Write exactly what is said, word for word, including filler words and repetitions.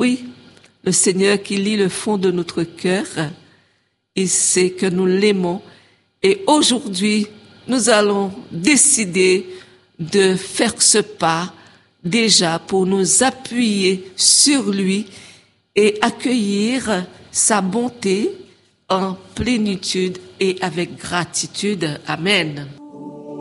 Oui, le Seigneur qui lit le fond de notre cœur, il sait que nous l'aimons. Et aujourd'hui, nous allons décider de faire ce pas déjà pour nous appuyer sur lui et accueillir sa bonté en plénitude et avec gratitude. Amen.